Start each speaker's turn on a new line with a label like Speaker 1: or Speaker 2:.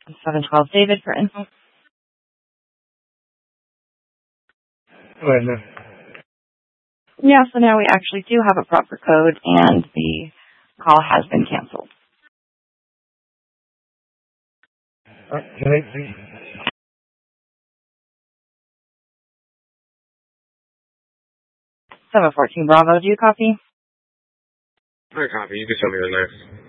Speaker 1: 712 David for info.
Speaker 2: Bueno.
Speaker 1: Yeah, so now we actually do have a proper code, and the call has been canceled.
Speaker 2: Can I see?
Speaker 1: 714 Bravo, do you copy?
Speaker 3: I copy. You can show me your list.